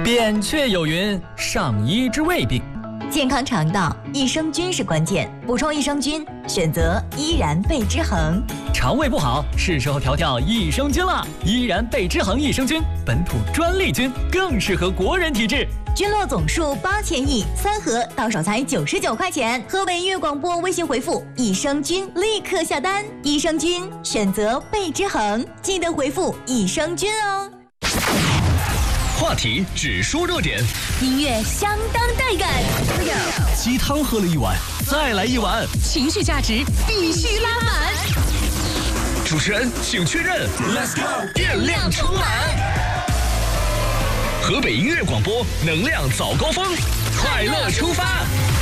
扁鹊有云：上医之未病。 健康肠道，益生菌是关键。补充益生菌，选择依然贝之恒。 肠胃不好，是时候调调益生菌了。依然贝之恒益生菌，本土专利菌，更适合国人体质。 菌落总数8000亿，3盒到手才99块钱。河北音乐广播微信回复益生菌，立刻下单。益生菌选择贝之恒，记得回复益生菌哦。 话题只说热点， 音乐相当带感， 鸡汤喝了一碗，再来一碗， 情绪价值必须拉满。 主持人请确认 ，Let's go， 电量充满。河北音乐广播，能量早高峰，快乐出发。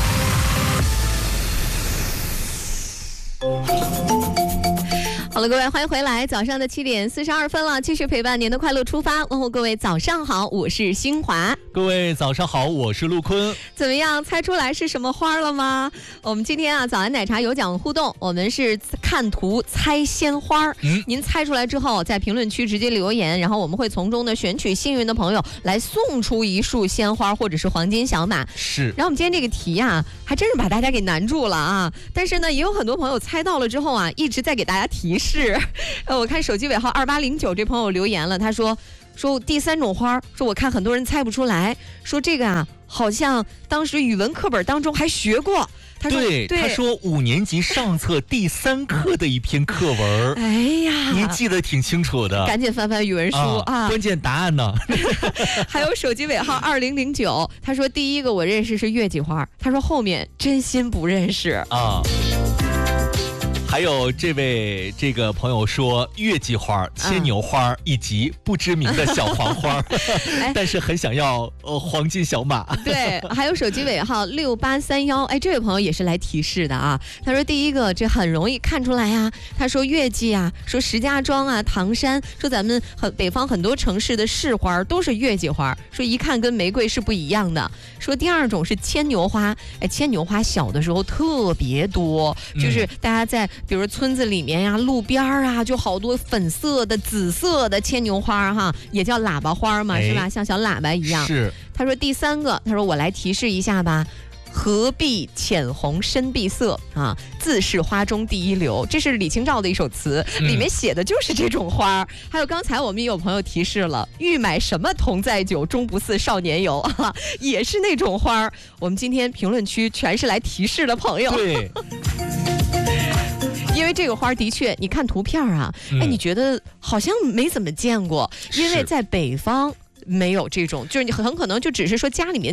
好了，各位，欢迎回来！早上的7点42分了，继续陪伴您的快乐出发。问候各位早上好，我是新华。 各位早上好，我是陆坤。 怎么样，猜出来是什么花了吗？我们今天啊，早安奶茶有奖互动，我们是看图猜鲜花。您猜出来之后，在评论区直接留言，然后我们会从中呢选取幸运的朋友来送出一束鲜花或者是黄金小马。 是。 然后我们今天这个题啊，还真是把大家给难住了啊！但是呢，也有很多朋友猜到了之后啊，一直在给大家提示。我看手机尾号2809这朋友留言了，他说第三种花，说我看很多人猜不出来，说这个啊好像当时语文课本当中还学过。他说5年级上册第3课的一篇课文。 哎呀， 你记得挺清楚的， 赶紧翻翻语文书啊！ 关键答案呢？ 还有手机尾号2009，他说第一个我认识是月季花，他说后面真心不认识啊。 还有这个朋友说月季花、牵牛花以及不知名的小黄花，但是很想要黄金小马。 对，还有手机尾号6831，哎，这位朋友也是来提示的啊。他说第一个这很容易看出来呀，他说月季啊，说石家庄啊、唐山，说咱们北方很多城市的市花都是月季花，说一看跟玫瑰是不一样的。说第二种是牵牛花，哎，牵牛花小的时候特别多，就是大家在比如村子里面呀、路边啊，就好多粉色的、紫色的牵牛花哈，也叫喇叭花嘛，是吧？像小喇叭一样。 是。 他说第三个，他说我来提示一下吧。荷碧浅红深碧色啊，自是花中第一流，这是李清照的一首词，里面写的就是这种花。还有刚才我们也有朋友提示了，欲买什么同载酒，终不似少年游啊，也是那种花。我们今天评论区全是来提示的朋友。 对。 因为这个花的确，你看图片啊，哎，你觉得好像没怎么见过，因为在北方没有这种，就是你很可能就只是说家里面